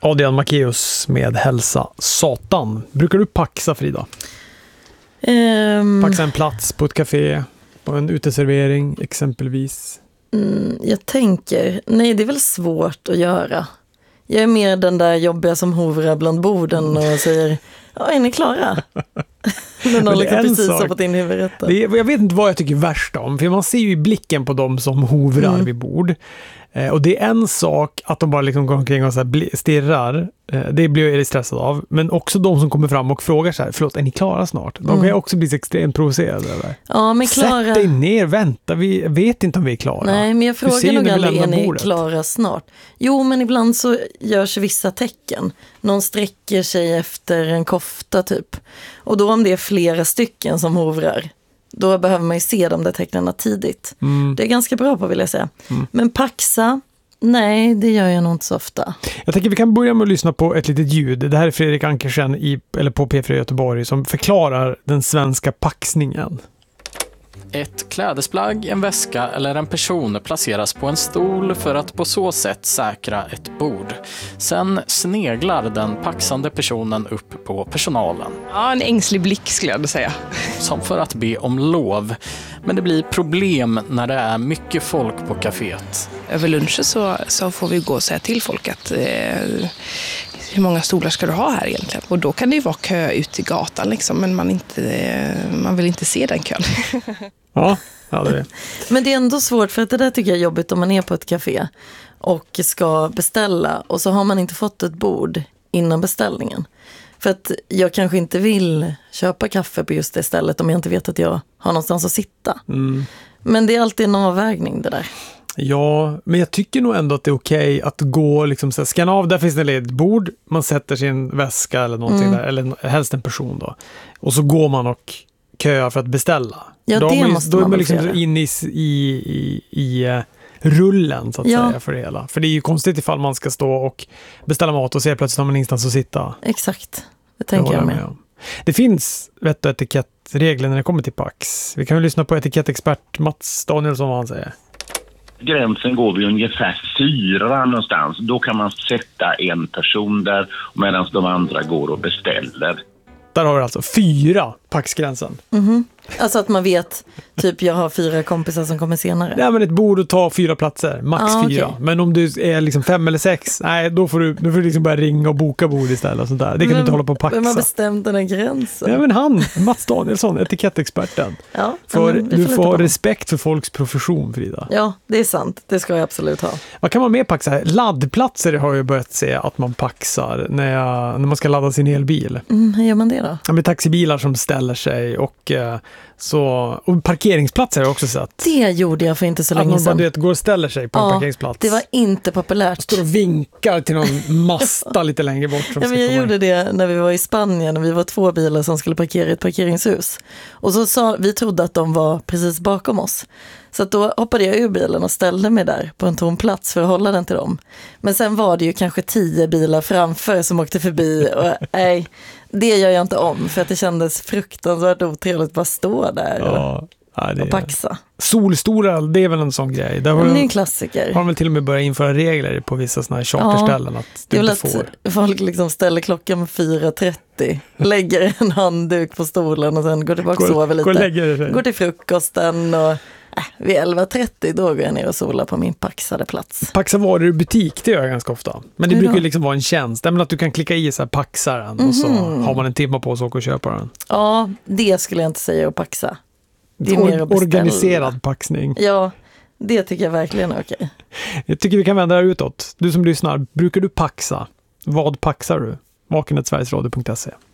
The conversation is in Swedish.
Adrian Macéus med Hälsa Satan. Brukar du paxa, Frida? Paxa en plats på ett café, på en uteservering exempelvis? Jag tänker, nej, det är väl svårt att göra. Jag är mer den där jobbiga som hovrar bland borden och säger, ja, är ni klara? När någon liksom precis har fått in huvudet. Jag vet inte vad jag tycker värst om, för man ser ju i blicken på dem som hovrar vid bord. Och det är en sak att de bara liksom går omkring och så här stirrar. Det blir jag stressad av. Men också de som kommer fram och frågar så här, förlåt, är ni klara snart? De kan ju också bli extremt provocerade över. Ja, men klara... Sätt dig ner, vänta, vi vet inte om vi är klara. Nej, men jag frågar nog aldrig, är ni klara snart? Jo, men ibland så görs vissa tecken. Någon sträcker sig efter en kofta typ. Och då om det är flera stycken som hovrar, då behöver man ju se de där tecknarna tidigt. Det är ganska bra på, vill jag säga. Men paxa, nej, det gör jag nog inte så ofta. Jag tänker vi kan börja med att lyssna på ett litet ljud. Det här är Fredrik Ankersen på P4 Göteborg som förklarar den svenska paxningen. Ett klädesplagg, en väska eller en person placeras på en stol för att på så sätt säkra ett bord. Sen sneglar den paxande personen upp på personalen. Ja, en ängslig blick skulle jag säga. Som för att be om lov. Men det blir problem när det är mycket folk på kaféet. Över lunchen så får vi gå och säga till folk att hur många stolar ska du ha här egentligen? Och då kan det ju vara kö ut i gatan liksom, men man vill inte se den kön. Ja, det är det. Men det är ändå svårt, för att det där tycker jag är jobbigt om man är på ett café och ska beställa och så har man inte fått ett bord innan beställningen. För att jag kanske inte vill köpa kaffe på just det stället om jag inte vet att jag har någonstans att sitta. Men det är alltid en avvägning det där. Ja, men jag tycker nog ändå att det är okej att gå liksom så här, scanna av, där finns det ett bord, man sätter sin väska eller någonting där, eller helst en person då. Och så går man och köar för att beställa. Ja, då det måste man är man liksom in i rullen så att säga för det hela. För det är ju konstigt ifall man ska stå och beställa mat och se plötsligt har man ingenstans att sitta. Exakt, det tänker jag med. Det finns vett och etikettregler när det kommer till Pax. Vi kan ju lyssna på etikettexpert Mats Danielsson vad han säger. Gränsen går vid ungefär 4 någonstans. Då kan man sätta en person där medan de andra går och beställer. Där har vi alltså 4 Paxgränsen. Alltså att man vet, typ jag har 4 kompisar som kommer senare. Nej, men ett bord att ta 4 platser, max 4. Okay. Men om du är liksom 5 eller 6, nej, då får du liksom börja ringa och boka bord istället och sånt där. Det kan du inte hålla på att paxa. Vem har bestämt den här gränsen? Ja, men Mats Danielsson, etikettexperten. Ja, du får ha respekt för folks profession, Frida. Ja, det är sant. Det ska jag absolut ha. Vad kan man mer paxa? Laddplatser har jag börjat se att man paxar när man ska ladda sin elbil. Hur gör man det då? Ja, med taxibilar som ställer sig och parkeringsplatser har jag också sett. Det gjorde jag för inte så länge sedan. Att går och ställer sig på en parkeringsplats. Det var inte populärt. Står och vinkar till någon masta lite längre bort. Jag gjorde det när vi var i Spanien och vi var 2 bilar som skulle parkera i ett parkeringshus. Och så vi trodde att de var precis bakom oss. Så att då hoppade jag ur bilen och ställde mig där på en tom plats för att hålla den till dem. Men sen var det ju kanske 10 bilar framför som åkte förbi och nej, det gör jag inte om för att det kändes fruktansvärt otrevligt att bara stå där och paxa. Solstolar, det är väl en sån grej. Det är en klassiker. Har man till och med börjat införa regler på vissa såna här charterställen att du inte får. Att folk liksom ställer klockan 4:30, lägger en handduk på stolen och sen går tillbaka och sover lite. Går till frukosten och vid 11:30 då går jag ner och solar på min paxade plats. Paxa varor i butik, det gör jag ganska ofta. Men det brukar ju liksom vara en tjänst. Att du kan klicka i så här paxaren och så har man en timme på sig att åka och köpa den. Ja, det skulle jag inte säga att paxa. Det är mer att organiserad paxning. Ja, det tycker jag verkligen är okej. Jag tycker vi kan vända det utåt. Du som lyssnar, brukar du paxa? Vad paxar du? Vakenhetsverigesradio.se